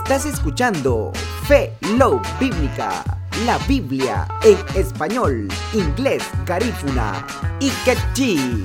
Estás escuchando Fe Love Bíblica, la Biblia en español, inglés, garífuna y quechí.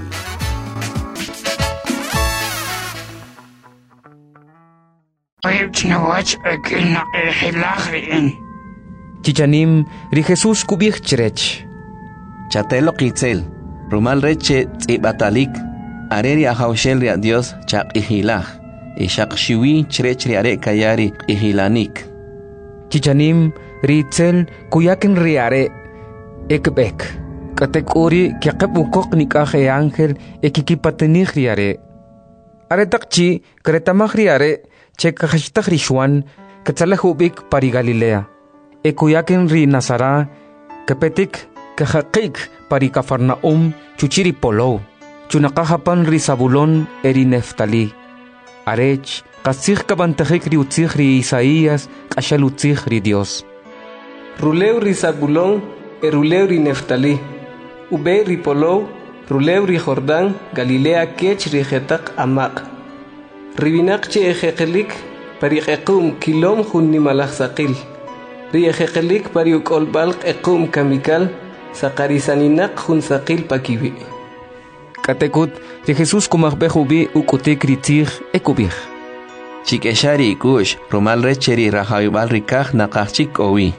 Chichanim ri Jesús kubich cherech. Chatelo kitzel, rumal reche tsibatalik, areri ahaushel ria Dios chak ihilach, ishak shiwi cherech riare kayari ihilanik. Chichanim ri tzel kuyakin riare ekbek. Katekuri kyakepukok nikah e ángel ekikipatenih riare. Aretakchi kretamach riare chekahashtach rishwan katsalahubik pari Galilea. Ekuyakin ri Nazara, kepetik, kehakik pari Cafarnaum, chuchiri polo, chunakahapan ri Zabulón eri Neftali. Arech, kasich kabantejik ri utzich ri Isaías, kashal utzich ri Dios. Ruleu ri Zabulón, ruleu ri Neftali. Ube ri polo, ruleu ri Jordán, Galilea kech ri jetak amak. Ribinakche ejekelik, pari ekum kilom junni malachsakil. Riejekelik pariuk olbalk ekum kamikal, sakarisaninak jun sakil pakibi. Katekut, ri Jesús kumahbehubi ukutik ritzich ekubich. Chikeshari ikush, rumal recheri rahayubal rikah nakachik owi.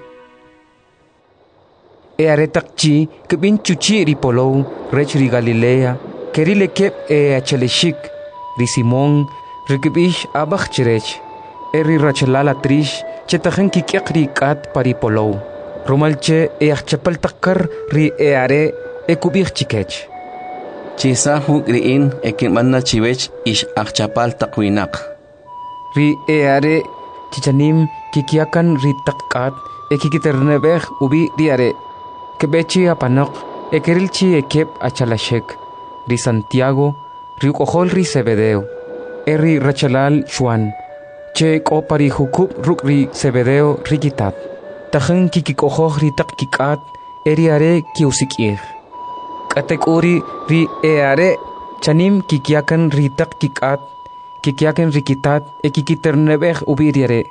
Aretakchi, kebin chuchi ri polo, rech ri Galilea, kerile kep acheleshik, ri Simón, rikibish abach cherech. Eri rachelala trish, chetajen kikiak ri kat pari polo. Romalche achapal takar ri are ekubich chikech. Chisahu griin ekimanna chivech ish achapal takwinak. Ri are chichanim kikiakan ri takkat ekikiternebech ubi riare. Kebechi apanok ekerilchi ekep achalashek. Ri Santiago, ri ukohol ri Zebedeo. Eri rachelal Juan. Che ko pari hukub rukri Zebedeo rikitat. Tajen kikikohoh ri takkikat eriare kiusikir. Katekuri ri eare chanim kikiakan ri takkikat kikiakan rikitat ekikiternebeh ubiriare.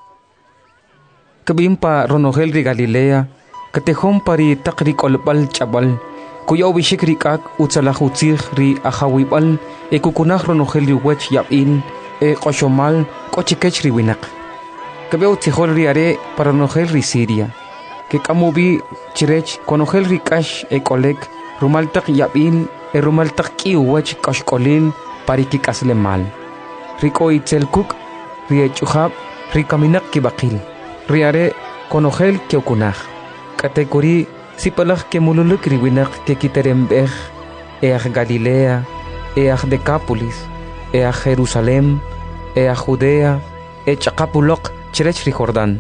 Kabimpa ronogel ri Galilea katehom pari takrik olbal chabal kuya ubishik rikak utzalahutzih ri ahawibal ekukunah ronogel ri wech yabin qoshomal kochikech ri winak. Kabeo tijol ri are para nogel ri Siria. Que kamubi chirech konogel ri kash kolek rumaltak yabin rumaltak kiuwech kashkolin pariki kaslemal. Riko itzelkuk ri echuhab ri kaminak kibakil. Ri are konogel kiokunah. Kategori sipalak ke mululuk ri winak ke kiterembeh Galilea Decapolis Jerusalem, Judea, Chacapulok, Cherech ri Jordán.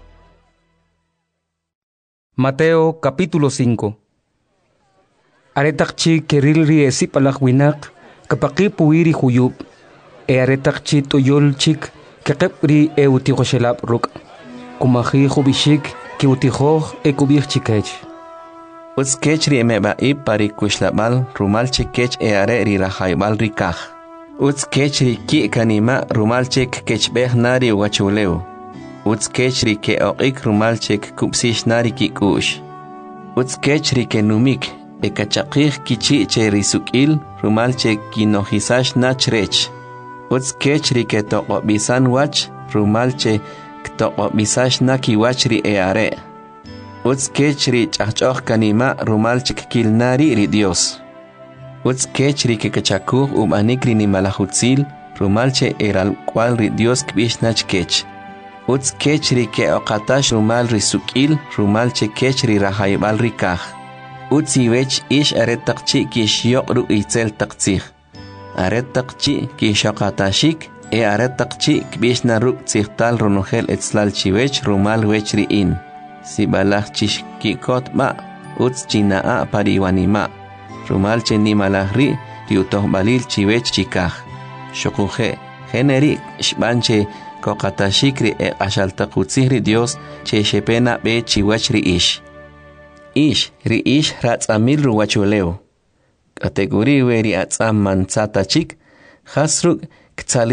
Mateo capítulo 5. Aretakchi keril ri esipalak winak, kapaki puiri huyub, aretakchi toyol chik, kakep ri eutihoshelap ruk, kumahi hubishik, kiutihoh ekubich chikech. Utzkech ri emebaib pari kushlabal, rumal chikech are ri rahaybal rikah. Utzkechri ki kanima rumalchek kechbeh nari wachuleu. Utzkechri ke oqik rumalchek kupsish nari ki kush. Utzkechri ke numik ekachaqih kichi che risukil rumalchek kinohisash nachrech. Utzkechri ke toqobisan wach rumalche ktoqobisash naki wachri eare. Utzkechri chachchoh kanima rumalchek kilnari ri Dios. Utzkechri que kachakuh anikri ni malahutzil, rumalche eral cual ri Dios kbishnach kech. Utzkechri que okatash rumal risukil, rumalche kechri rahaybal rikah. Utzivech ish aretakchi kishyok ru itzel taktzih. Aretakchi kishokatashik, aretakchi kbishna ruk tzihtal ronogel etzlal chivech rumal wechri in. Sibalach chish kikot ma, utzchinaa pariwanima. Rumalche ni malahri riutoh balil chivech chikah. Shokuje, generi, shbanche, kokatashikri ashaltakutzihri Dios, che shepena be chiwachri ish. Ri ish ratzamil ruwachuleo. Kategori weri atzam manzata chik, hasruk ktsali